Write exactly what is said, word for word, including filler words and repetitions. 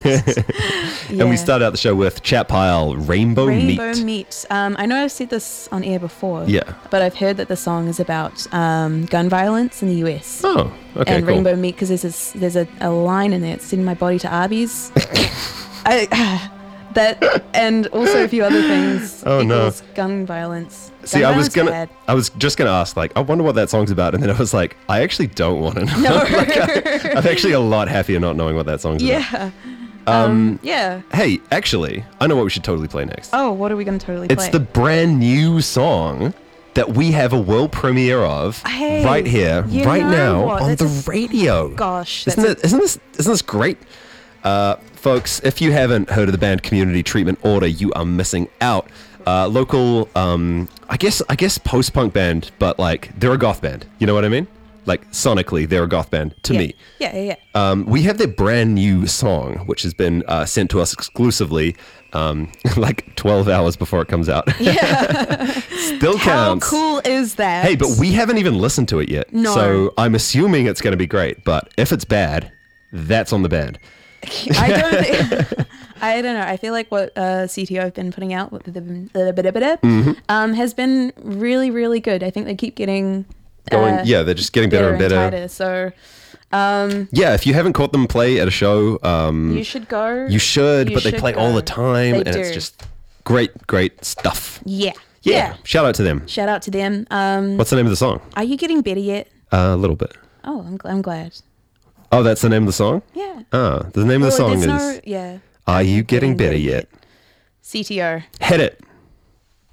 And we start out the show with Chat Pile, Rainbow, Rainbow Meat. Meat. Um, I know I've said this on air before. Yeah. But I've heard that the song is about um, gun violence in the U S. Oh, okay, And cool. Rainbow Meat, because there's, this, there's a, a line in there, it's sending my body to Arby's. I, that, and also a few other things. Oh, no. equals gun violence. Gun See, I was violence gonna, bad. I was just gonna ask, like, I wonder what that song's about, and then I was like, I actually don't want to know. No. Like, I, I'm actually a lot happier not knowing what that song's about. Yeah. Um, Um, yeah. Hey, actually, I know what we should totally play next. Oh, what are we going to totally It's play? the brand new song that we have a world premiere of Hey, right here, you right know now what? on That's the radio. Gosh. Isn't that's it? Isn't this? Isn't this great? Uh, folks, if you haven't heard of the band Community Treatment Order, you are missing out. Uh, local, um, I guess, I guess post-punk band, but like they're a goth band. You know what I mean? Like sonically, they're a goth band to yeah. me. Yeah, yeah, yeah. Um, we have their brand new song, which has been uh, sent to us exclusively, um, like twelve hours before it comes out. Yeah. Still How counts. cool is that? Hey, but we haven't even listened to it yet. No. So I'm assuming it's going to be great. But if it's bad, that's on the band. I don't think, I don't know. I feel like what uh, C T O have been putting out with the, the, the, the, Mm-hmm. um, has been really, really good. I think they keep getting Going, uh, yeah, they're just getting better, and better. tighter. So um, Yeah, if you haven't caught them play at a show, um, you should go. you should, You but they should play all go. the time, They and it's do. just great, great stuff. Yeah. Yeah. yeah. Shout out to them. Shout out to them. Um, What's the name of the song? are you getting better yet? Uh, a little bit. Oh, I'm, gl- I'm glad. Oh, that's the name of the song? Yeah. Ah, the name of the Oh, song there's is no, yeah. Are You Getting Better Yet? C T O. Hit it.